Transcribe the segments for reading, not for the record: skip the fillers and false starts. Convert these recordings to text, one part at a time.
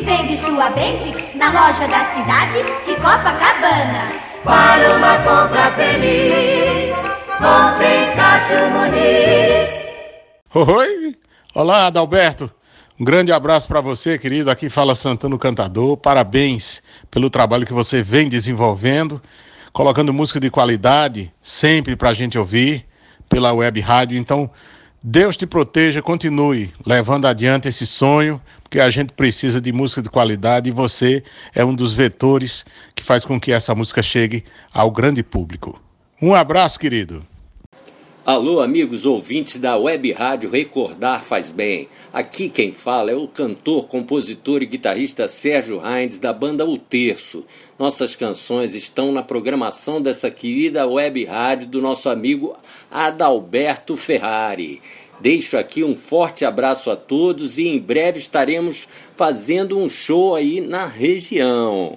vende sua Bendix na loja da cidade e Copacabana. Para uma compra feliz, compre em Cássio Muniz. Oi! Olá, Adalberto. Um grande abraço para você, querido. Aqui fala Santana Cantador. Parabéns pelo trabalho que você vem desenvolvendo, colocando música de qualidade sempre para a gente ouvir pela web rádio. Então, Deus te proteja, continue levando adiante esse sonho, porque a gente precisa de música de qualidade e você é um dos vetores que faz com que essa música chegue ao grande público. Um abraço, querido. Alô, amigos ouvintes da Web Rádio Recordar Faz Bem. Aqui quem fala é o cantor, compositor e guitarrista Sérgio Heinz, da banda O Terço. Nossas canções estão na programação dessa querida Web Rádio do nosso amigo Adalberto Ferrari. Deixo aqui um forte abraço a todos e em breve estaremos fazendo um show aí na região.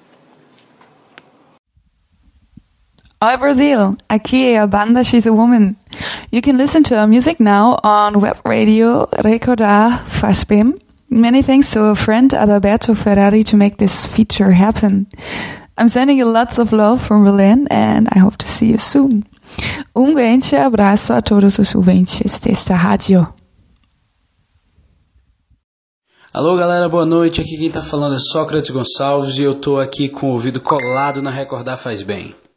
Oi Brazil, aqui é a banda She's a Woman. You can listen to our music now on web radio Recordar Faz Bem. Many thanks to our friend Adalberto Ferrari to make this feature happen. I'm sending you lots of love from Berlin and I hope to see you soon. Grande abraço a todos os ouvintes desta rádio. Alô galera, boa noite. Aqui quem tá falando é Sócrates Gonçalves e eu tô aqui com o ouvido colado na Recordar Faz Bem.